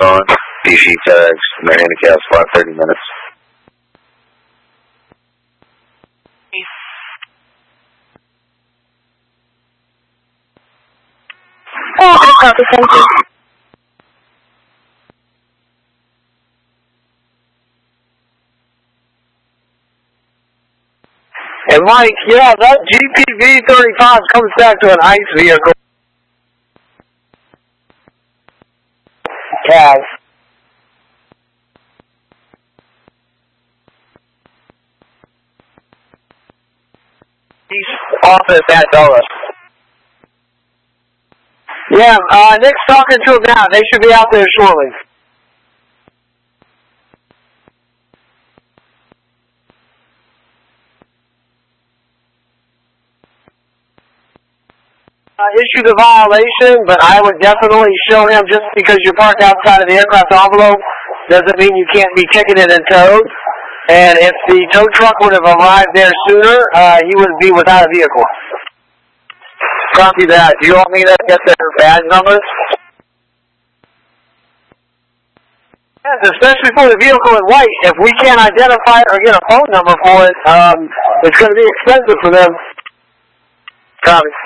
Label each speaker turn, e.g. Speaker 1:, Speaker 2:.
Speaker 1: on. DC tags. Their handicap's 5:30 minutes.
Speaker 2: Oh, good copy, thank you.
Speaker 3: And Mike, yeah, that GPV 35 comes back to an ICE vehicle. Cavs. Office at Dulles. Yeah, Nick's talking to him now. They should be out there shortly. Issued a violation, but I would definitely show him just because you're parked outside of the aircraft envelope doesn't mean you can't be ticketed and towed. And if the tow truck would have arrived there sooner, he would be without a vehicle. Copy that. Do you want me to get their badge numbers? Yes, especially for the vehicle in white. If we can't identify it or get a phone number for it, it's going to be expensive for them. Copy.